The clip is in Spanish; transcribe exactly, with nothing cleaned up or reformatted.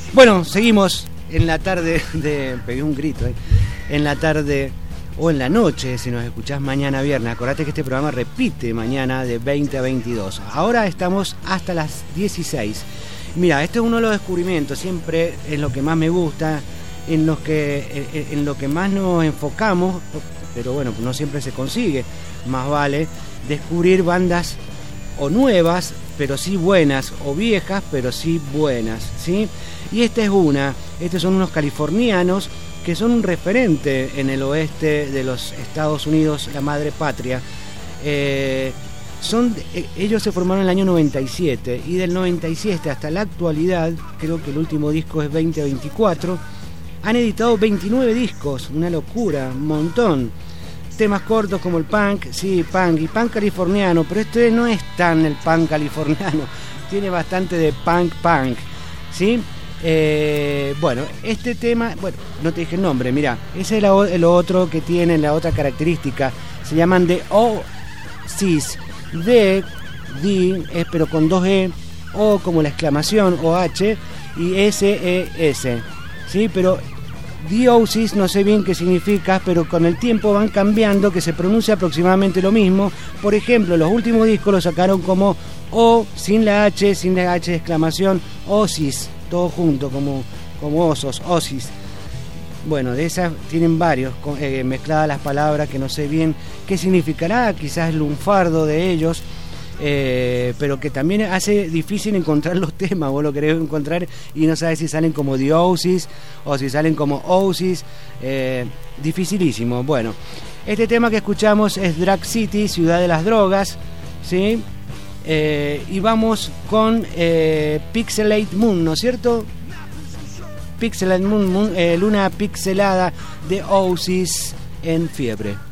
Bueno, seguimos en la tarde de... Pegué un grito, ¿eh? En la tarde o en la noche, si nos escuchás mañana viernes. Acordate que este programa repite mañana de veinte a veintidós. Ahora estamos hasta las dieciséis. Mira, este es uno de los descubrimientos, siempre es lo que más me gusta, en, los que, en lo que más nos enfocamos, pero bueno, no siempre se consigue. Más vale descubrir bandas o nuevas, pero sí buenas, o viejas, pero sí buenas, ¿sí? Y esta es una, estos son unos californianos que son un referente en el oeste de los Estados Unidos, la madre patria. Eh, son, ellos se formaron en el año noventa y siete, y del noventa y siete hasta la actualidad, creo que el último disco es veinte veinticuatro, han editado veintinueve discos, una locura, un montón. Temas cortos como el punk, sí, punk, y punk californiano, pero este no es tan el punk californiano, tiene bastante de punk punk, ¿sí? Eh, bueno, este tema, bueno, no te dije el nombre, mira, ese es lo, lo otro que tiene, la otra característica, se llaman The O-Sis, D, D, es pero con dos E, O como la exclamación, O H, y S E S, ¿sí? Pero The O-Sis no sé bien qué significa, pero con el tiempo van cambiando, que se pronuncia aproximadamente lo mismo. Por ejemplo, los últimos discos los sacaron como O, sin la H, sin la H de exclamación, O-Sis, todo junto, como, como osos, Osis. Bueno, de esas tienen varios, eh, mezcladas las palabras que no sé bien qué significará, quizás el lunfardo de ellos, eh, pero que también hace difícil encontrar los temas. Vos lo querés encontrar y no sabes si salen como The Oasis o si salen como Oasis, eh, dificilísimo. Bueno, este tema que escuchamos es Drag City, Ciudad de las Drogas, ¿sí? Eh, y vamos con eh, Pixelate Moon, ¿no es cierto? Pixelate Moon, Moon eh, Luna Pixelada de Oasis en Fiebre.